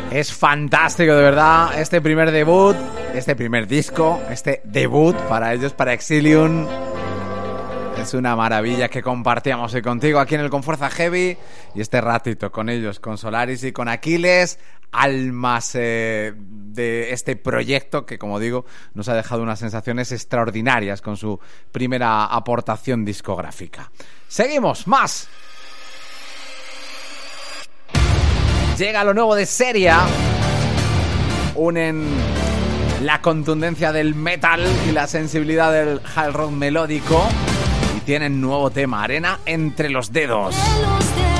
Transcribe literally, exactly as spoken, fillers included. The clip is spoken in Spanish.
Es fantástico, de verdad, este primer debut, este primer disco, este debut para ellos, para Exilium. Es una maravilla que compartíamos hoy contigo aquí en el Confuerza Heavy y este ratito con ellos, con Solaris y con Aquiles, almas eh, de este proyecto que, como digo, nos ha dejado unas sensaciones extraordinarias con su primera aportación discográfica. Seguimos, más. Llega lo nuevo de Seria. Unen la contundencia del metal y la sensibilidad del hard rock melódico y tienen nuevo tema, Arena entre los dedos.